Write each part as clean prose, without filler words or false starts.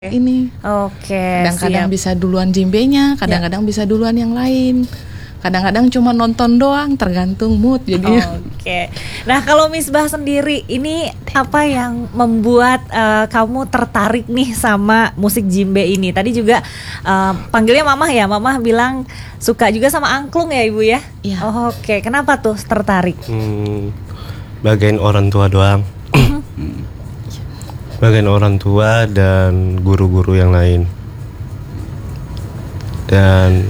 Ini Oke, kadang-kadang siap. bisa duluan jimbenya, kadang-kadang bisa duluan yang lain, kadang-kadang cuma nonton doang, tergantung mood jadinya. Oke. Nah, kalau Misbah sendiri ini apa yang membuat kamu tertarik nih sama musik jimbe ini? Tadi juga panggilnya Mamah ya, Mamah bilang suka juga sama angklung ya Ibu ya? Iya. Oke, kenapa tuh tertarik? Bagian orang tua doang. Bagian orang tua dan guru-guru yang lain. Dan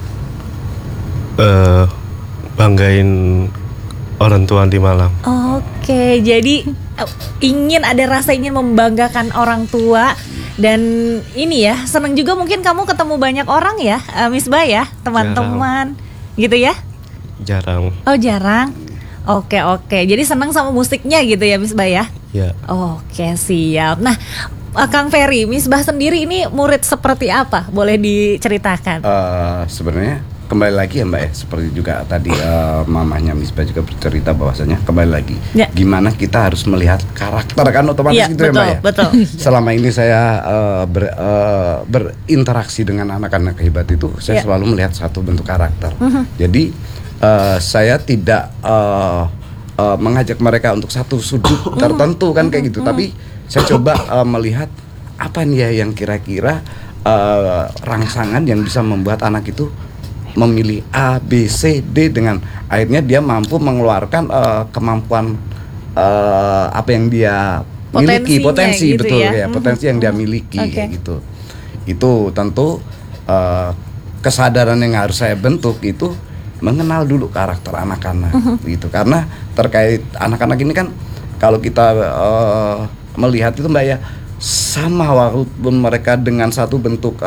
banggain orang tua di Malang. Oke, jadi ada rasa ingin membanggakan orang tua. Dan ini ya, senang juga mungkin kamu ketemu banyak orang ya, Misbah ya, teman-teman gitu ya? Jarang. Oh, jarang. Oke. Jadi senang sama musiknya gitu ya Misbah ya? Ya. Oke, siap. Nah, Kang Ferry, Misbah sendiri ini murid seperti apa? Boleh diceritakan? Sebenarnya kembali lagi ya Mbak ya, seperti juga tadi mamahnya Misbah juga bercerita bahwasanya kembali lagi Ya. gimana kita harus melihat karakter kan otomatis Iya, gitu ya Mbak ya. betul. Selama ini saya berinteraksi dengan anak-anak hebat itu, saya Ya. selalu melihat satu bentuk karakter. Jadi saya tidak mengajak mereka untuk satu sudut tertentu kan kayak gitu, tapi saya coba melihat apa nih ya yang kira-kira rangsangan yang bisa membuat anak itu memilih A, B, C, D dengan akhirnya dia mampu mengeluarkan kemampuan apa yang dia miliki, potensi gitu betul ya. ya, potensi yang dia miliki Oke. gitu. Itu tentu kesadaran yang harus saya bentuk itu mengenal dulu karakter anak-anak gitu, karena terkait anak-anak ini kan kalau kita melihat itu Mbak ya, sama walaupun mereka dengan satu bentuk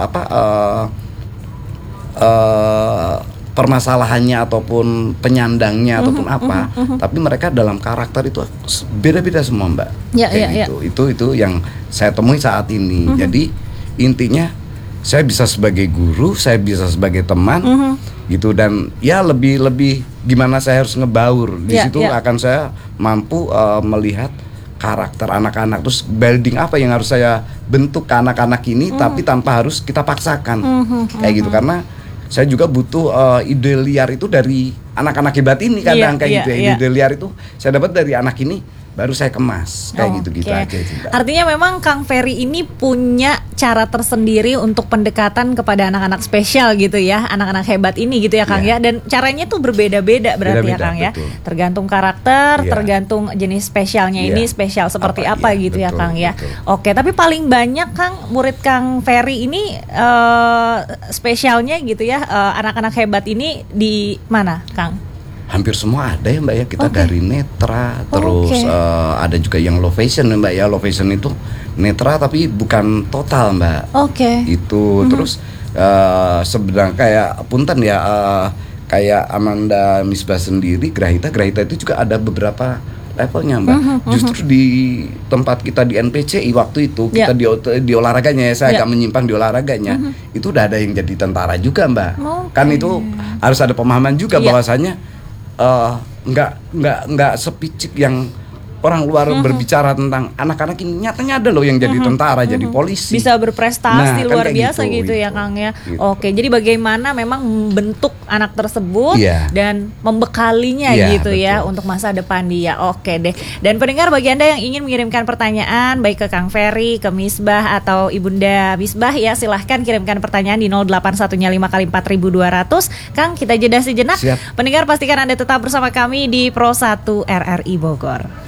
permasalahannya ataupun penyandangnya ataupun apa, tapi mereka dalam karakter itu beda-beda semua Mbak. Ya, Kayak ya. gitu. Itu yang saya temui saat ini. Jadi intinya saya bisa sebagai guru, saya bisa sebagai teman, gitu, dan ya lebih gimana saya harus ngebaur di Ya, situ ya. akan saya mampu melihat karakter anak-anak, terus building apa yang harus saya bentuk ke anak-anak ini, tapi tanpa harus kita paksakan kayak gitu, karena saya juga butuh ide liar itu dari anak-anak hebat ini kadang kayak gitu ya. Ide liar itu saya dapat dari anak ini, baru saya kemas kayak gitu-gitu Oke. aja sih, Mbak. Artinya memang Kang Ferry ini punya cara tersendiri untuk pendekatan kepada anak-anak spesial gitu ya, anak-anak hebat ini gitu ya Kang Iya. ya. Dan caranya tuh berbeda-beda berarti ya Beda-beda, Kang ya. betul. Tergantung karakter, Iya. tergantung jenis spesialnya Iya. ini spesial seperti Apa, apa iya, gitu ya betul, Kang ya. betul. Oke, tapi paling banyak Kang murid Kang Ferry ini spesialnya gitu ya, anak-anak hebat ini di mana Kang? Hampir semua ada ya Mbak ya, kita Oke. dari netra, terus Oke. ada juga yang low vision ya Mbak ya. Low vision itu netra tapi bukan total Mbak. Oke. Itu terus sebenarnya kayak punten ya, kayak Amanda Misbah sendiri, Grahita itu juga ada beberapa levelnya Mbak. Justru di tempat kita di NPCI waktu itu Ya. kita di olahraganya ya, saya Ya. agak menyimpang di olahraganya, itu udah ada yang jadi tentara juga Mbak. Oke. Kan itu harus ada pemahaman juga Ya. bahwasanya nggak sepicik yang orang luar berbicara tentang anak-anak ini, nyatanya ada loh yang jadi tentara, jadi polisi. Bisa berprestasi Nah, kan luar kayak biasa gitu ya gitu. Kang ya. Gitu. Oke, jadi bagaimana memang membentuk anak tersebut Iya. dan membekalinya Iya, gitu ya betul. untuk masa depan dia. Oke deh. Dan pendengar, bagi Anda yang ingin mengirimkan pertanyaan baik ke Kang Ferry, ke Misbah atau Ibunda Misbah ya, silahkan kirimkan pertanyaan di 0815 kali 4200. Kang, kita jeda sejenak. Siap. Pendengar, pastikan Anda tetap bersama kami di Pro 1 RRI Bogor.